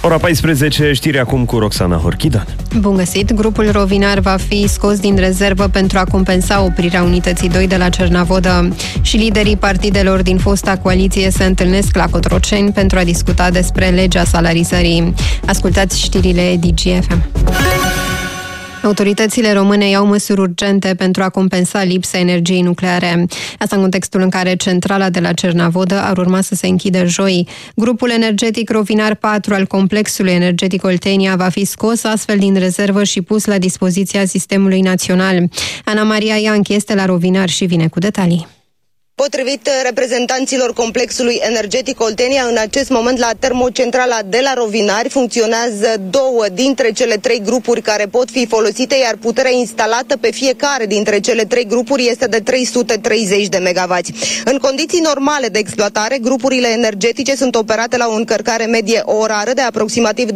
Ora 14, știri acum cu Roxana Horchidan. Bun găsit! Grupul Rovinar va fi scos din rezervă pentru a compensa oprirea unității 2 de la Cernavodă și liderii partidelor din fosta coaliție se întâlnesc la Cotroceni pentru a discuta despre legea salarizării. Ascultați știrile DGFM. Autoritățile române iau măsuri urgente pentru a compensa lipsa energiei nucleare. Asta în contextul în care centrala de la Cernavodă ar urma să se închidă joi. Grupul energetic Rovinar 4 al complexului energetic Oltenia va fi scos astfel din rezervă și pus la dispoziția sistemului național. Ana Maria Ianchi este la Rovinar și vine cu detalii. Potrivit reprezentanților complexului energetic Oltenia, în acest moment la termocentrala de la Rovinari funcționează 2 dintre cele 3 grupuri care pot fi folosite, iar puterea instalată pe fiecare dintre cele 3 grupuri este de 330 de megawatts. În condiții normale de exploatare, grupurile energetice sunt operate la o încărcare medie orară de aproximativ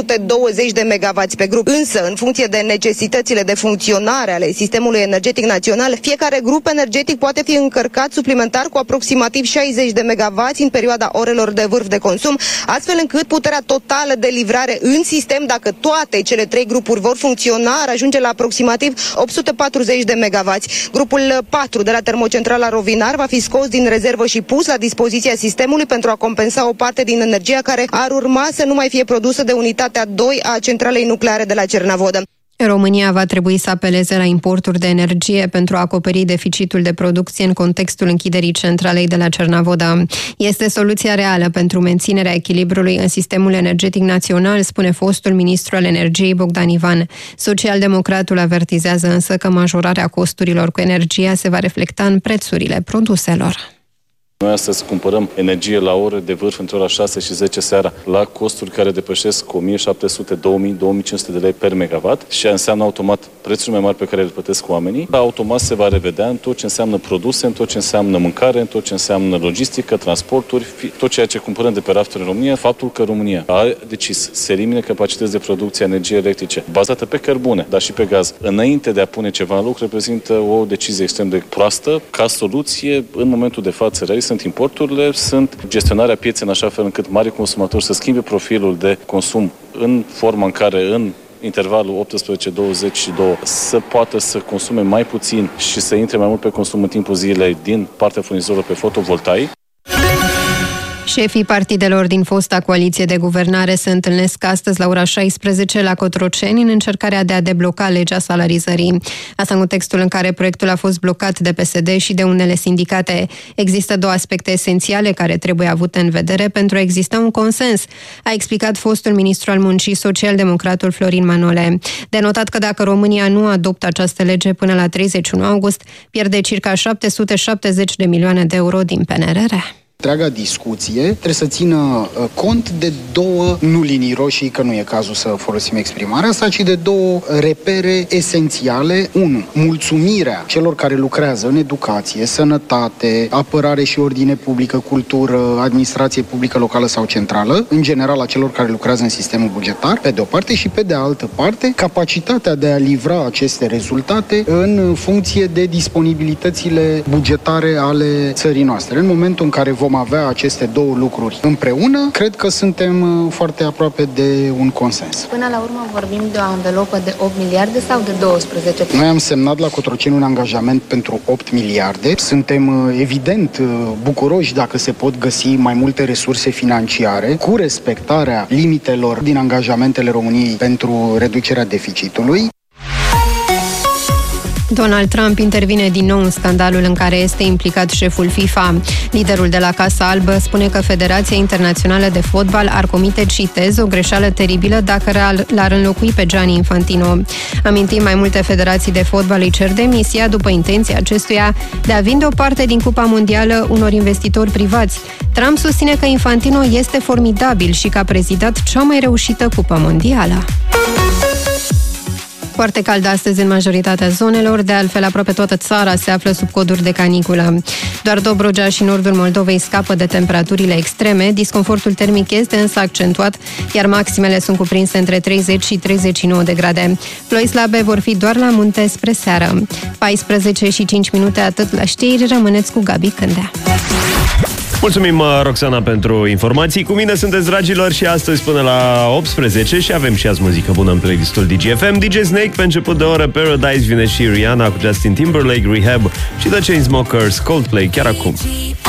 220 de megawatts pe grup. Însă, în funcție de necesitățile de funcționare ale sistemului energetic național, fiecare grup energetic poate fi încărcat suplimentar cu aproximativ 60 de megawatts în perioada orelor de vârf de consum, astfel încât puterea totală de livrare în sistem, dacă toate cele 3 grupuri vor funcționa, ar ajunge la aproximativ 840 de megawatts. Grupul 4 de la termocentrala Rovinar va fi scos din rezervă și pus la dispoziția sistemului pentru a compensa o parte din energia care ar urma să nu mai fie produsă de unitatea 2 a centralei nucleare de la Cernavodă. România va trebui să apeleze la importuri de energie pentru a acoperi deficitul de producție în contextul închiderii centralei de la Cernavodă. Este soluția reală pentru menținerea echilibrului în sistemul energetic național, spune fostul ministru al energiei Bogdan Ivan. Socialdemocratul avertizează însă că majorarea costurilor cu energia se va reflecta în prețurile produselor. Noi astăzi cumpărăm energie la ore de vârf între ora 6 și 10 seara la costuri care depășesc 1700, 2000, 2500 de lei per megawatt și înseamnă automat prețuri mai mari pe care le plătesc oamenii. Automat se va revedea în tot ce înseamnă produse, în tot ce înseamnă mâncare, în tot ce înseamnă logistică, transporturi, tot ceea ce cumpărăm de pe rafturi în România. Faptul că România a decis să elimine capacități de producție a energiei electrice bazată pe cărbune, dar și pe gaz, înainte de a pune ceva în lucru, reprezintă o decizie extrem de proastă. Ca soluție, în momentul de față, sunt importurile, sunt gestionarea pieței în așa fel încât mari consumatori să schimbe profilul de consum în forma în care în intervalul 18-22 să poată să consume mai puțin și să intre mai mult pe consum în timpul zilei din partea furnizorilor pe fotovoltaic. Șefii partidelor din fosta coaliție de guvernare se întâlnesc astăzi la ora 16 la Cotroceni în încercarea de a debloca legea salarizării. Asta în contextul în care proiectul a fost blocat de PSD și de unele sindicate. Există 2 aspecte esențiale care trebuie avute în vedere pentru a exista un consens, a explicat fostul ministru al muncii, socialdemocratul Florin Manole. De notat că dacă România nu adoptă această lege până la 31 august, pierde circa 770 de milioane de euro din PNRR. Întreaga discuție trebuie să țină cont de 2, nu linii roșii, că nu e cazul să folosim exprimarea asta, ci de 2 repere esențiale. 1. Mulțumirea celor care lucrează în educație, sănătate, apărare și ordine publică, cultură, administrație publică locală sau centrală, în general a celor care lucrează în sistemul bugetar, pe de o parte, și pe de altă parte, capacitatea de a livra aceste rezultate în funcție de disponibilitățile bugetare ale țării noastre. În momentul în care vom avea aceste 2 lucruri împreună, cred că suntem foarte aproape de un consens. Până la urmă vorbim de o anvelopă de 8 miliarde sau de 12? Noi am semnat la Cotroceni un angajament pentru 8 miliarde. Suntem evident bucuroși dacă se pot găsi mai multe resurse financiare cu respectarea limitelor din angajamentele României pentru reducerea deficitului. Donald Trump intervine din nou în scandalul în care este implicat șeful FIFA. Liderul de la Casa Albă spune că Federația Internațională de Fotbal ar comite, citez, o greșeală teribilă dacă l-ar înlocui pe Gianni Infantino. Amintim, mai multe federații de fotbal îi cer demisia după intenția acestuia de a vinde o parte din Cupa Mondială unor investitori privați. Trump susține că Infantino este formidabil și că a prezidat cea mai reușită Cupă Mondială. Foarte cald astăzi în majoritatea zonelor, de altfel aproape toată țara se află sub coduri de caniculă. Doar Dobrogea și nordul Moldovei scapă de temperaturile extreme, disconfortul termic este însă accentuat, iar maximele sunt cuprinse între 30 și 39 de grade. Ploi slabe vor fi doar la munte spre seară. 14 și 5 minute atât la știri, rămâneți cu Gabi Cândea. Mulțumim, Roxana, pentru informații. Cu mine sunteți, dragilor, și astăzi până la 18 și avem și azi muzică bună în playlistul DGFM. DJ Snake pe început de oră, Paradise, vine și Rihanna cu Justin Timberlake, Rehab și The Chainsmokers, Coldplay, chiar acum.